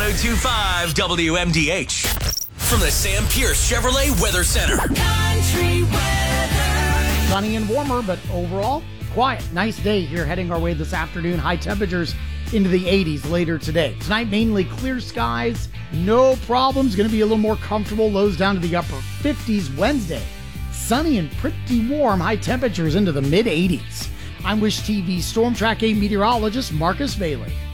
1025 WMDH. From the Sam Pierce Chevrolet Weather Center. Country weather. Sunny and warmer, but overall, quiet. Nice day here heading our way this afternoon. High temperatures into the 80s later today. Tonight, mainly clear skies. No problems. Going to be a little more comfortable. Lows down to the upper 50s Wednesday. Sunny and pretty warm. High temperatures into the mid 80s. I'm Wish TV Storm Track 8 meteorologist Marcus Bailey.